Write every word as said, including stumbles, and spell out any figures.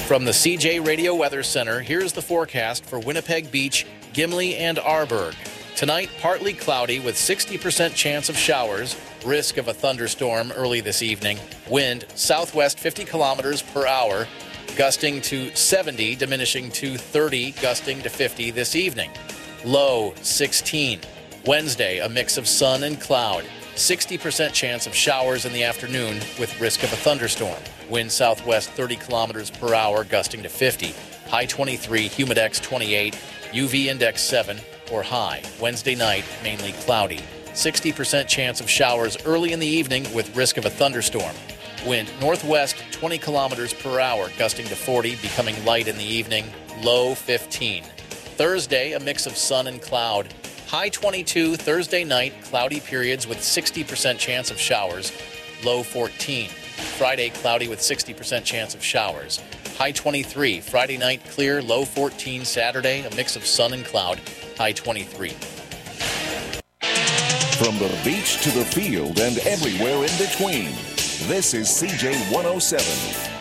From the C J Radio Weather Center, here's the forecast for Winnipeg Beach, Gimli, and Arborg. Tonight, partly cloudy with sixty percent chance of showers, risk of a thunderstorm early this evening. Wind southwest fifty kilometers per hour, gusting to seventy, diminishing to thirty, gusting to fifty this evening. Low sixteen. Wednesday, a mix of sun and cloud. sixty percent chance of showers in the afternoon with risk of a thunderstorm. Wind southwest thirty kilometers per hour, gusting to fifty. High twenty-three, humidex twenty-eight, U V index seven or high. Wednesday night, mainly cloudy. sixty percent chance of showers early in the evening with risk of a thunderstorm. Wind northwest twenty kilometers per hour, gusting to forty, becoming light in the evening. Low fifteen. Thursday, a mix of sun and cloud. High twenty-two, Thursday night, cloudy periods with sixty percent chance of showers. Low fourteen. Friday, cloudy with sixty percent chance of showers. High twenty-three. Friday night, clear. Low fourteen. Saturday, a mix of sun and cloud. High twenty-three. From the beach to the field and everywhere in between, this is C J one oh seven.